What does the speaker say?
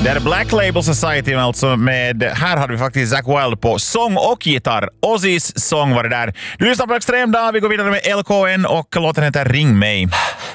Det är Black Label Society alltså med, här hade vi faktiskt Zakk Wylde på sång och gitarr. Ozzy's sång var det där. Du lyssnar på Extrem Dag, vi går vidare med LKN och låten heter Ring mig.